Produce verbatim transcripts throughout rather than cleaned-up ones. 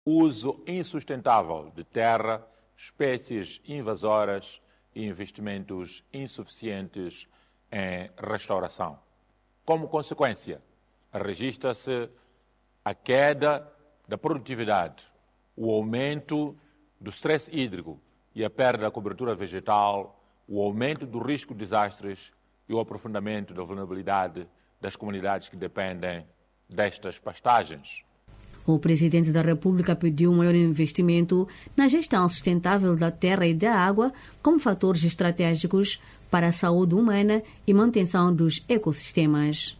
uso insustentável de terra, espécies invasoras e investimentos insuficientes em restauração. Como consequência, registra-se a queda da produtividade, o aumento do stress hídrico e a perda da cobertura vegetal, o aumento do risco de desastres e o aprofundamento da vulnerabilidade das comunidades que dependem destas pastagens. O presidente da República pediu um maior investimento na gestão sustentável da terra e da água como fatores estratégicos para a saúde humana e manutenção dos ecossistemas.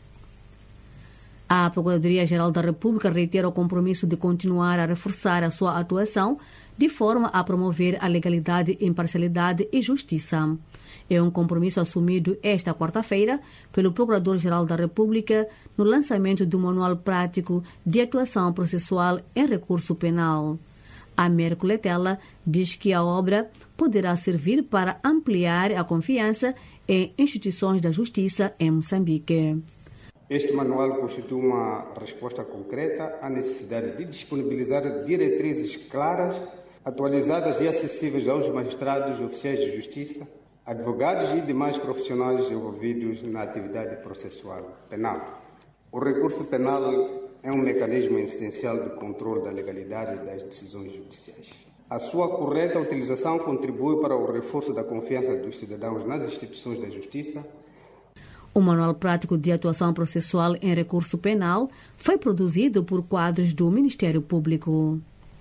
A Procuradoria-Geral da República reitera o compromisso de continuar a reforçar a sua atuação de forma a promover a legalidade, imparcialidade e justiça. É um compromisso assumido esta quarta-feira pelo Procurador-Geral da República no lançamento do Manual Prático de Atuação Processual em Recurso Penal. Américo Letela diz que a obra poderá servir para ampliar a confiança em instituições da justiça em Moçambique. Este manual constitui uma resposta concreta à necessidade de disponibilizar diretrizes claras, atualizadas e acessíveis aos magistrados, oficiais de justiça, advogados e demais profissionais envolvidos na atividade processual penal. O recurso penal é um mecanismo essencial de controle da legalidade das decisões judiciais. A sua correta utilização contribui para o reforço da confiança dos cidadãos nas instituições da justiça. O Manual Prático de Atuação Processual em Recurso Penal foi produzido por quadros do Ministério Público.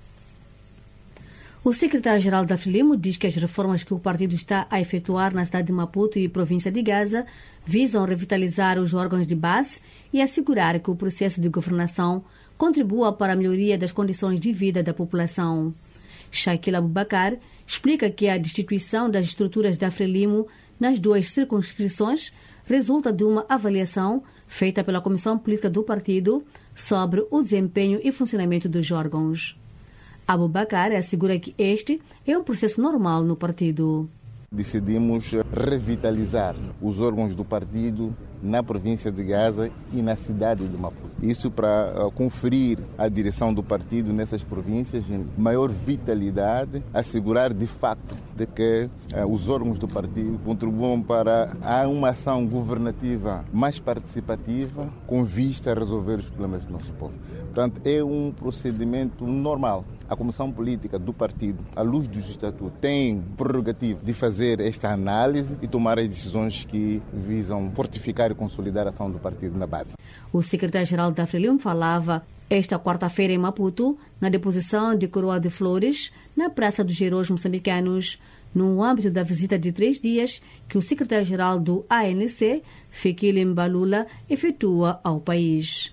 O secretário-geral da Frelimo diz que as reformas que o partido está a efetuar na cidade de Maputo e província de Gaza visam revitalizar os órgãos de base e assegurar que o processo de governação contribua para a melhoria das condições de vida da população. Shaquille Abubakar explica que a destituição das estruturas da Frelimo nas duas circunscrições resulta de uma avaliação feita pela Comissão Política do partido sobre o desempenho e funcionamento dos órgãos. Abubakar assegura que este é um processo normal no partido. Decidimos revitalizar os órgãos do partido na província de Gaza e na cidade de Maputo. Isso para conferir à direção do partido nessas províncias maior vitalidade, assegurar de facto de que uh, os órgãos do partido contribuam para uma ação governativa mais participativa com vista a resolver os problemas do nosso povo. Portanto, é um procedimento normal. A Comissão Política do partido, à luz dos estatutos, tem prerrogativa de fazer esta análise e tomar as decisões que visam fortificar e consolidar a ação do partido na base. O secretário-geral da Frelimo falava esta quarta-feira em Maputo, na deposição de coroa de flores na Praça dos Heróis Moçambicanos, no âmbito da visita de três dias que o secretário-geral do A N C, Fikile Mbalula, efetua ao país.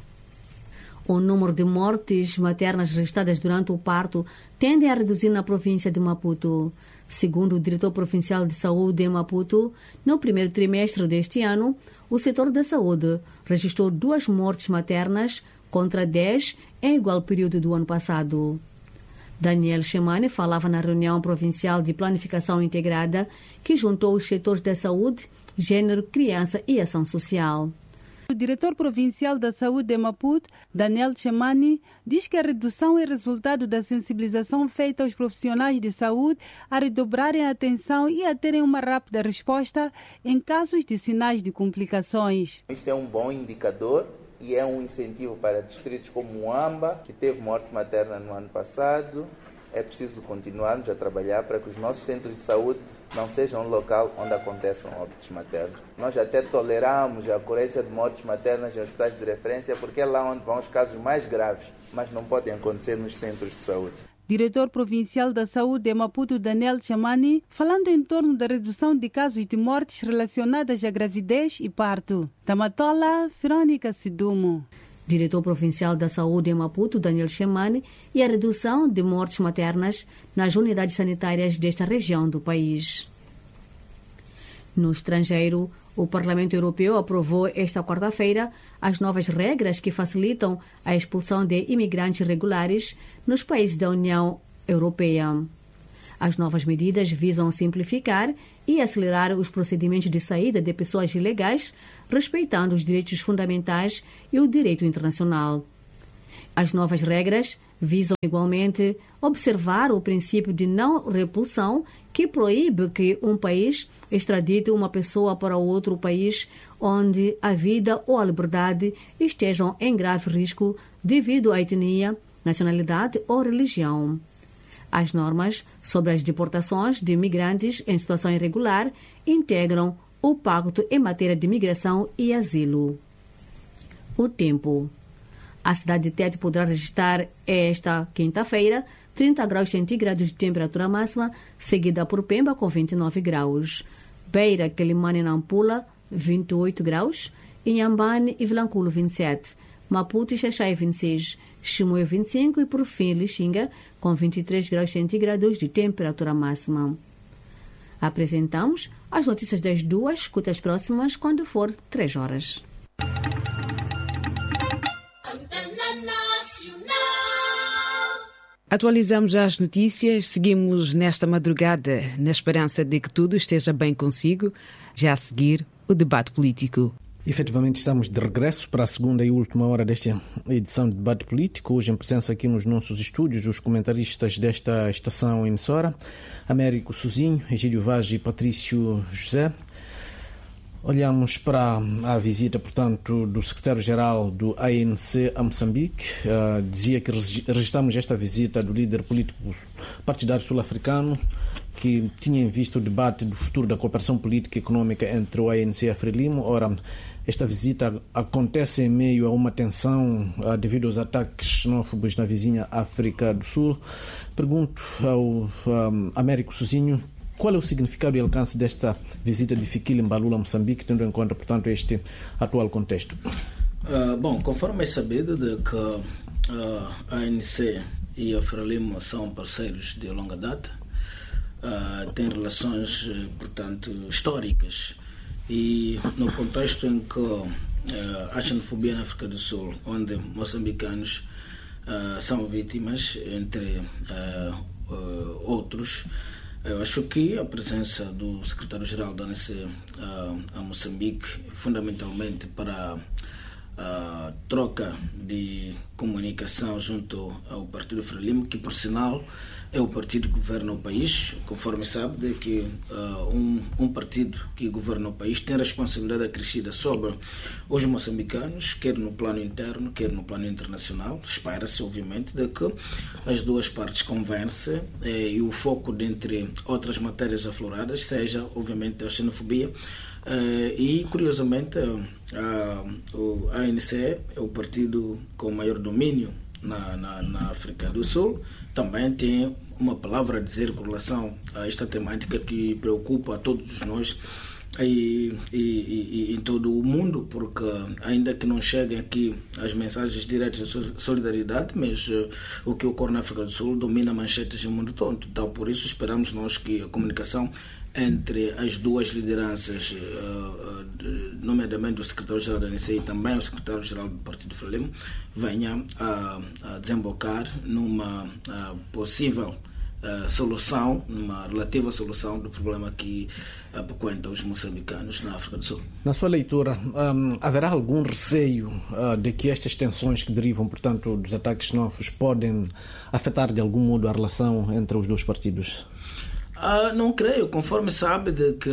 O número de mortes maternas registradas durante o parto tende a reduzir na província de Maputo. Segundo o diretor provincial de saúde em Maputo, no primeiro trimestre deste ano, o setor da saúde registrou duas mortes maternas contra dez em igual período do ano passado. Daniel Chemane falava na reunião provincial de planificação integrada que juntou os setores da saúde, gênero, criança e ação social. O diretor provincial da saúde de Maputo, Daniel Chemani, diz que a redução é resultado da sensibilização feita aos profissionais de saúde a redobrarem a atenção e a terem uma rápida resposta em casos de sinais de complicações. Isto é um bom indicador e é um incentivo para distritos como Muamba, que teve morte materna no ano passado. É preciso continuarmos a trabalhar para que os nossos centros de saúde não sejam um local onde aconteçam óbitos maternos. Nós até toleramos a ocorrência de mortes maternas em hospitais de referência porque é lá onde vão os casos mais graves, mas não podem acontecer nos centros de saúde. Diretor Provincial da Saúde de Maputo, Daniel Chamani, falando em torno da redução de casos de mortes relacionadas à gravidez e parto. Tamatola, Verônica Sidumo. Diretor Provincial da Saúde em Maputo, Daniel Chemane, e a redução de mortes maternas nas unidades sanitárias desta região do país. No estrangeiro, o Parlamento Europeu aprovou esta quarta-feira as novas regras que facilitam a expulsão de imigrantes irregulares nos países da União Europeia. As novas medidas visam simplificar e acelerar os procedimentos de saída de pessoas ilegais, respeitando os direitos fundamentais e o direito internacional. As novas regras visam igualmente observar o princípio de não repulsão, que proíbe que um país extradite uma pessoa para outro país onde a vida ou a liberdade estejam em grave risco devido à etnia, nacionalidade ou religião. As normas sobre as deportações de imigrantes em situação irregular integram o Pacto em matéria de migração e asilo. O tempo. A cidade de Tete poderá registrar esta quinta-feira trinta graus centígrados de temperatura máxima, seguida por Pemba com vinte e nove graus. Beira, Quelimane e Nampula, vinte e oito graus. Inhambane e Vilanculo, vinte e sete. Maputo e Xaxai, vinte e seis. Chimoio, vinte e cinco. E por fim, Lixinga, com vinte e três graus centígrados de temperatura máxima. Apresentamos as notícias das duas, escuta as próximas quando for três horas. Atualizamos as notícias, seguimos nesta madrugada na esperança de que tudo esteja bem consigo. Já a seguir, o debate político. Efetivamente estamos de regresso para a segunda e última hora desta edição de debate político. Hoje em presença aqui nos nossos estúdios os comentaristas desta estação emissora, Américo Sozinho, Egídio Vaz e Patrício José. Olhamos para a visita, portanto, do secretário-geral do A N C a Moçambique. Uh, dizia que registramos esta visita do líder político partidário sul-africano, que tinha em vista o debate do futuro da cooperação política e econômica entre o A N C e a Frelimo. Ora, esta visita acontece em meio a uma tensão uh, devido aos ataques xenófobos na vizinha África do Sul. Pergunto ao um, Américo Sozinho, qual é o significado e alcance desta visita de Fikile Mbalula a Moçambique, tendo em conta, portanto, este atual contexto? Uh, bom, conforme é sabido de que uh, a A N C e a Frelimo são parceiros de longa data, uh, têm relações, portanto, históricas, e no contexto em que uh, a xenofobia na África do Sul, onde moçambicanos uh, são vítimas, entre uh, uh, outros, eu acho que a presença do secretário-geral da A N C uh, a Moçambique, fundamentalmente para a troca de comunicação junto ao Partido Frelimo, que por sinal é o partido que governa o país, conforme sabe, de que uh, um, um partido que governa o país tem responsabilidade acrescida sobre os moçambicanos, quer no plano interno, quer no plano internacional. Espera-se, obviamente, de que as duas partes conversem eh, e o foco, dentre outras matérias afloradas, seja, obviamente, a xenofobia. Uh, e, curiosamente, uh, o A N C é o partido com maior domínio na, na, na África do Sul. Também tem uma palavra a dizer com relação a esta temática que preocupa a todos nós e, e, e, e em todo o mundo, porque ainda que não cheguem aqui as mensagens diretas de solidariedade, mas uh, o que ocorre na África do Sul domina manchetes no mundo todo. Então, por isso, esperamos nós que a comunicação entre as duas lideranças, uh, uh, nomeadamente o secretário-geral da A N C e também o secretário-geral do Partido Frelimo, venha a, a desembocar numa uh, possível uh, solução, numa relativa solução do problema que apoquenta os moçambicanos na África do Sul. Na sua leitura, um, haverá algum receio uh, de que estas tensões que derivam, portanto, dos ataques xenófobos podem afetar de algum modo a relação entre os dois partidos? Uh, não creio, conforme sabe de que,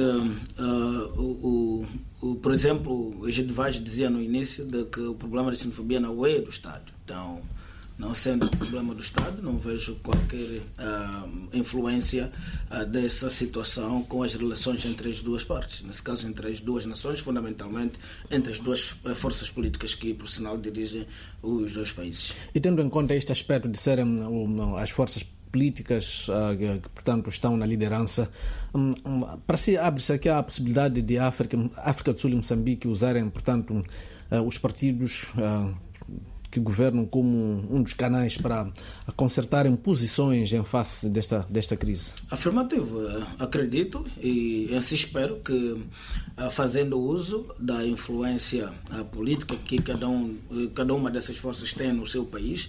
uh, o, o, o, por exemplo, o Egídio Vaz dizia no início de que o problema da xenofobia não é do Estado. Então, não sendo um problema do Estado, não vejo qualquer uh, influência uh, dessa situação com as relações entre as duas partes. Nesse caso, entre as duas nações, fundamentalmente entre as duas uh, forças políticas que, por sinal, dirigem os dois países. E tendo em conta este aspecto de serem um, as forças políticas uh, que, portanto, estão na liderança, um, um, para si abre-se aqui a possibilidade de África, África do Sul e Moçambique usarem, portanto, uh, os partidos uh, que governam como um dos canais para consertarem posições em face desta, desta crise? Afirmativo. Acredito e assim espero que, fazendo uso da influência política que cada, um, cada uma dessas forças tem no seu país,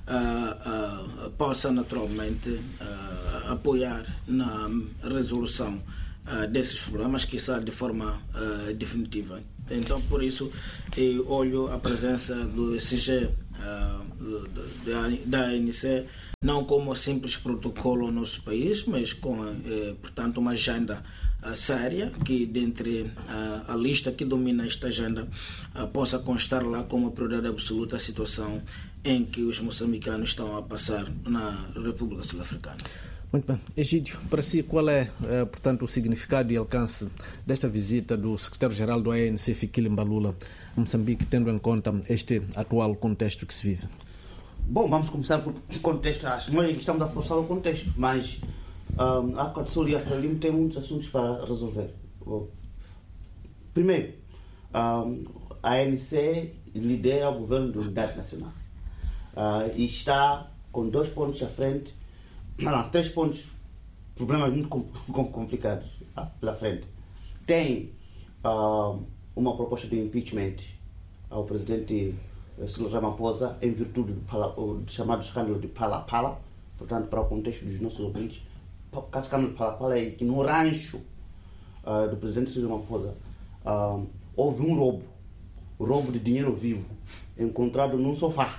Uh, uh, possa naturalmente uh, apoiar na resolução uh, desses problemas, quiçá de forma uh, definitiva. Então, por isso, eu olho a presença do E C G uh, de, de, da A N C, não como simples protocolo no nosso país, mas com, eh, portanto, uma agenda uh, séria, que dentre uh, a lista que domina esta agenda uh, possa constar lá como prioridade absoluta a situação em que os moçambicanos estão a passar na República Sul-Africana. Muito bem. Egídio, para si, qual é, eh, portanto, o significado e alcance desta visita do secretário-geral do A N C, Fikile Mbalula, a Moçambique, tendo em conta este atual contexto que se vive? Bom, vamos começar por contexto. Acho que nós estamos a forçar o contexto, mas um, a África do Sul e a Frelimo têm muitos assuntos para resolver. Bom, primeiro, um, a A N C lidera o governo de unidade nacional uh, e está com dois pontos à frente, não, não, três pontos, problemas muito complicados uh, pela frente. Tem uh, uma proposta de impeachment ao presidente Cyril Ramaphosa em virtude do, pala, do chamado escândalo de Pala Pala. Portanto, para o contexto dos nossos ouvintes, o escândalo de Pala Pala é que no rancho uh, do presidente Cyril Ramaphosa uh, houve um roubo, roubo de dinheiro vivo encontrado num sofá.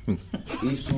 Isso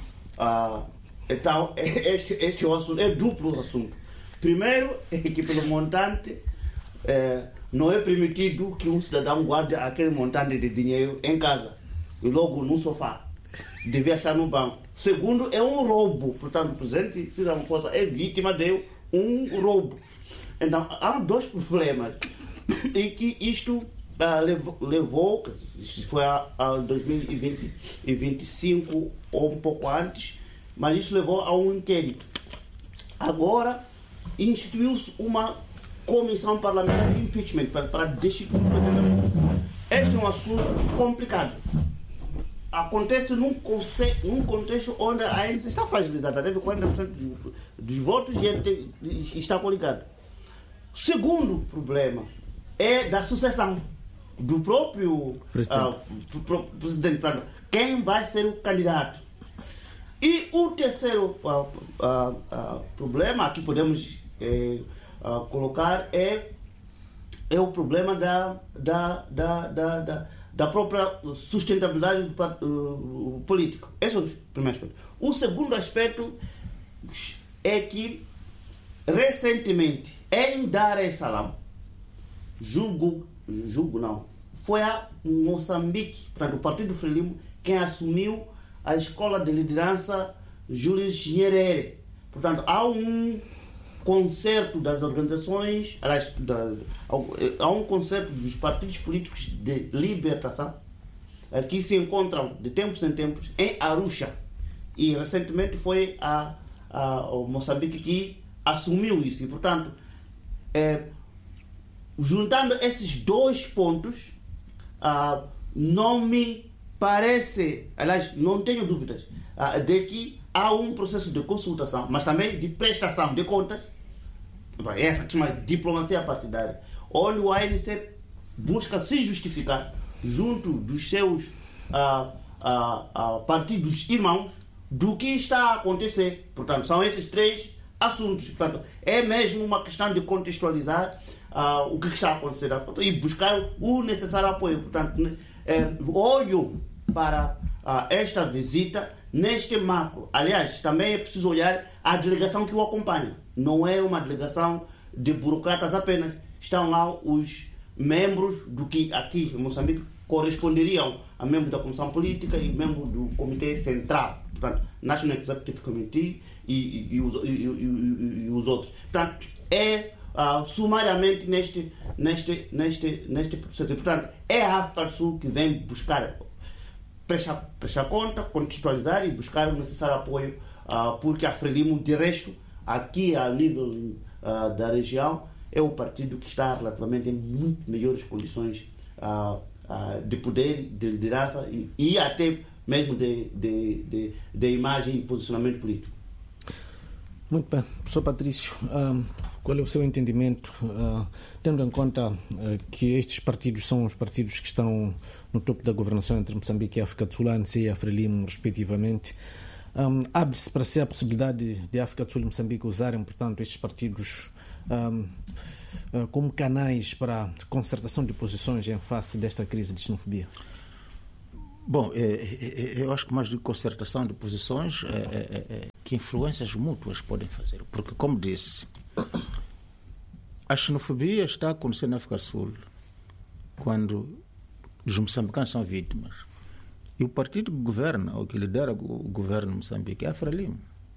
uh, então, este, este é, o assunto, é duplo o assunto. Primeiro é que pelo montante eh, não é permitido que um cidadão guarde aquele montante de dinheiro em casa e logo no sofá, devia estar no banco. Segundo, é um roubo. Portanto, o presidente Cyril Ramaphosa é vítima de um roubo. Então, há dois problemas. E que isto uh, levou, levou, isso foi a, a dois mil e vinte e vinte e cinco ou um pouco antes, mas isso levou a um inquérito. Agora, instituiu-se uma comissão parlamentar de impeachment para, para destituir o presidente. Este é um assunto complicado. Acontece num, num contexto onde a A N C está fragilizada, teve quarenta por cento dos, dos votos e está coligado. O segundo problema é da sucessão do próprio presidente. Uh, pro, presidente. Quem vai ser o candidato? E o terceiro uh, uh, uh, problema que podemos eh, uh, colocar é, é o problema da, da, da, da, da da própria sustentabilidade do, uh, político. Esse é o primeiro aspecto. O segundo aspecto é que, recentemente, em Dar es Salaam, julgo, julgo não, foi a Moçambique, portanto, o Partido Frelimo, quem assumiu a escola de liderança Julius Nyerere. Portanto, há um concerto das organizações, aliás, da, há um concerto dos partidos políticos de libertação que se encontram de tempos em tempos em Arusha, e recentemente foi a, a, o Moçambique que assumiu isso, e portanto é, juntando esses dois pontos, ah, não me parece, aliás, não tenho dúvidas ah, de que há um processo de consultação, mas também de prestação de contas, essa que se chama diplomacia partidária, onde o A N C busca se justificar junto dos seus uh, uh, uh, partidos irmãos do que está a acontecer. Portanto, são esses três assuntos. Portanto, é mesmo uma questão de contextualizar uh, o que está a acontecer e buscar o necessário apoio. Portanto, é, olho para uh, esta visita neste macro. Aliás, também é preciso olhar a delegação que o acompanha. Não é uma delegação de burocratas apenas. Estão lá os membros do que aqui em Moçambique corresponderiam a membros da Comissão Política e membros do Comitê Central, portanto, National Executive Committee e, e, e, os, e, e, e os outros. Portanto, é uh, sumariamente neste, neste, neste, neste processo. Portanto, é a África do Sul que vem buscar prestar, prestar conta, contextualizar e buscar o necessário apoio, uh, porque a Frelimo, de resto, aqui a nível uh, da região, é o partido que está relativamente em muito melhores condições uh, uh, de poder, de liderança e, e até mesmo de, de, de, de imagem e posicionamento político. Muito bem. Professor Patrício, uh, qual é o seu entendimento, uh, tendo em conta uh, que estes partidos são os partidos que estão no topo da governação entre Moçambique e África do Sul, A N C e a Frelimo, respectivamente? Um, abre-se para si a possibilidade de África do Sul e Moçambique usarem, portanto, estes partidos um, uh, como canais para concertação de posições em face desta crise de xenofobia? Bom, é, é, eu acho que mais do que concertação de posições, é, é, é, que influências mútuas podem fazer. Porque, como disse, a xenofobia está a acontecer na África do Sul quando os moçambicanos são vítimas. E o partido que governa, ou que lidera o governo de Moçambique, é a Frelimo.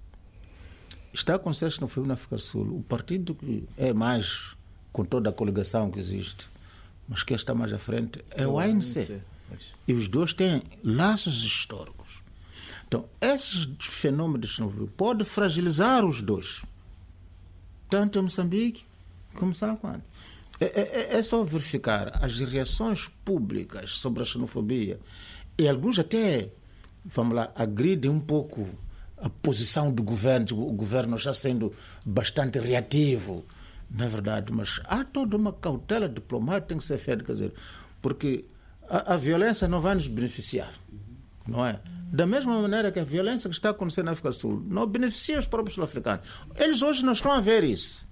Está a acontecer a xenofobia na África do Sul. O partido que é mais, com toda a coligação que existe, mas quem está mais à frente é o A N C. E os dois têm laços históricos. Então, esses fenômenos de xenofobia podem fragilizar os dois, tanto em Moçambique como em Salaquando. É, é, é só verificar as reações públicas sobre a xenofobia, e alguns até, vamos lá, agridem um pouco a posição do governo, o governo já sendo bastante reativo, não é verdade, mas há toda uma cautela diplomática que tem que ser feita, quer dizer, porque a, a violência não vai nos beneficiar, não é? Da mesma maneira que a violência que está acontecendo na África do Sul não beneficia os próprios sul-africanos. Eles hoje não estão a ver isso.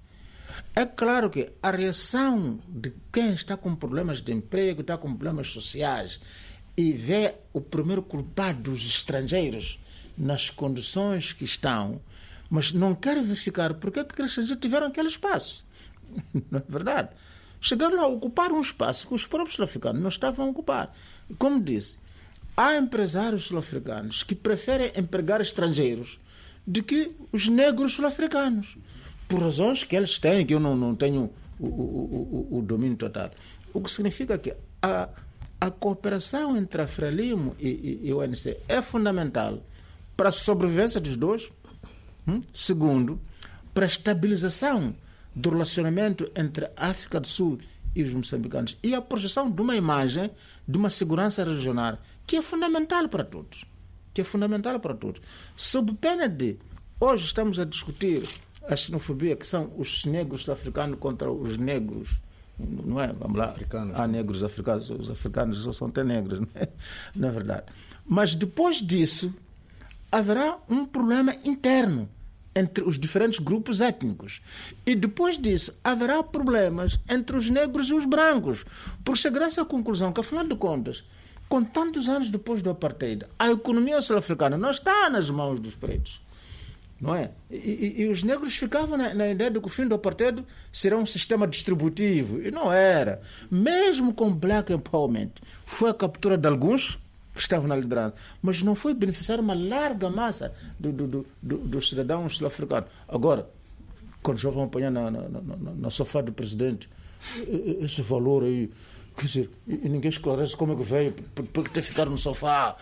É claro que a reação de quem está com problemas de emprego, está com problemas sociais, e vê o primeiro culpado dos estrangeiros nas condições que estão, mas não quer verificar porque é que aqueles estrangeiros tiveram aquele espaço. Não é verdade? Chegaram a ocupar um espaço que os próprios sul-africanos não estavam a ocupar. Como disse, há empresários sul-africanos que preferem empregar estrangeiros do que os negros sul-africanos, por razões que eles têm, que eu não, não tenho o, o, o, o domínio total. O que significa que a, a cooperação entre a Frelimo e, e, e o A N C é fundamental para a sobrevivência dos dois. Hum? Segundo, para a estabilização do relacionamento entre a África do Sul e os moçambicanos e a projeção de uma imagem de uma segurança regional que é fundamental para todos. Que é fundamental para todos. Sob pena de, hoje estamos a discutir a xenofobia, que são os negros africanos contra os negros, não é? Vamos lá, africanos. Há negros africanos, os africanos são até negros, não é? Não é verdade. Mas depois disso, haverá um problema interno entre os diferentes grupos étnicos. E depois disso, haverá problemas entre os negros e os brancos. Porque chegará-se à conclusão que, afinal de contas, com tantos anos depois do apartheid, a economia sul-africana não está nas mãos dos pretos. Não é? E, e, e os negros ficavam na, na ideia de que o fim do apartheid será um sistema distributivo. E não era. Mesmo com Black Empowerment, foi a captura de alguns que estavam na liderança, mas não foi beneficiar uma larga massa do, do, do, do, dos cidadãos sul-africanos. Agora, quando já vão apanhar na, na, na, na sofá do presidente, esse valor aí, quer dizer, e ninguém esclarece como é que veio para ter ficado no sofá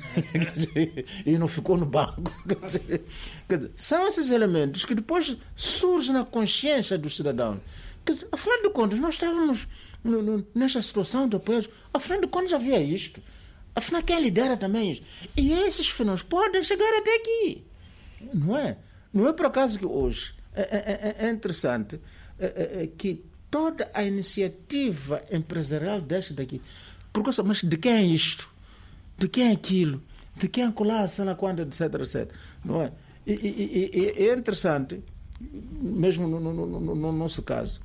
e não ficou no banco. Quer dizer, quer dizer, são esses elementos que depois surgem na consciência dos cidadãos. Quer dizer, afinal de contas, nós estávamos no, no, nesta situação depois, afinal de contas havia isto. Afinal, quem lidera também isso? E esses fenômenos podem chegar até aqui. Não é? Não é por acaso que hoje é, é, é interessante é, é, que toda a iniciativa empresarial desta daqui, porque, mas de quem é isto? De quem é aquilo? De quem é acolá, sei lá quando, etc, etcétera. Não é? E, e, e, e é interessante, mesmo no, no, no, no nosso caso,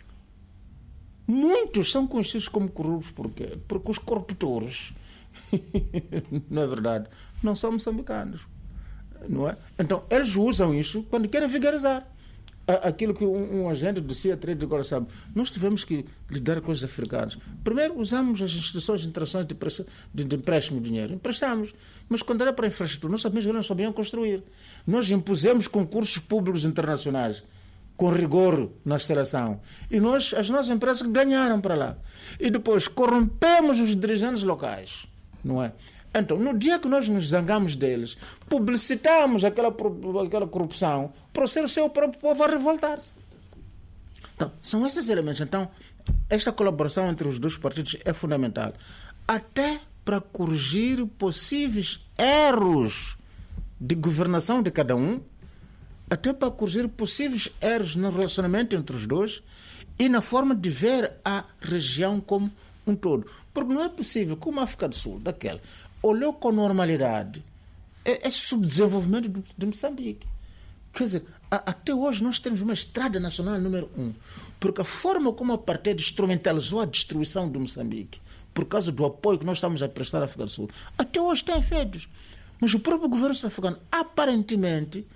muitos são conhecidos como corruptos. Por quê? Porque os corruptores, não é verdade, não são moçambicanos, não é? Então eles usam isso quando querem vigarizar aquilo que um, um agente do C I A três agora sabe. Nós tivemos que lidar com os africanos. Primeiro usamos as instituições internacionais de, de, de empréstimo de dinheiro, emprestamos, mas quando era para a infraestrutura nós sabíamos que não sabiam construir. Nós impusemos concursos públicos internacionais com rigor na seleção, e nós, as nossas empresas ganharam para lá, e depois corrompemos os dirigentes locais. Não é? Então, no dia que nós nos zangamos deles, publicitamos aquela, aquela corrupção para o seu próprio povo a revoltar-se. Então, são esses elementos. Então, esta colaboração entre os dois partidos é fundamental, até para corrigir possíveis erros de governação de cada um, até para corrigir possíveis erros no relacionamento entre os dois e na forma de ver a região como um todo. Porque não é possível que uma África do Sul, daquela, olhou com normalidade esse subdesenvolvimento de Moçambique. Quer dizer, a, até hoje nós temos uma estrada nacional número um, porque a forma como a apartheid instrumentalizou a destruição de Moçambique por causa do apoio que nós estamos a prestar à África do Sul. Até hoje tem efeitos. Mas o próprio governo sul-africano, aparentemente,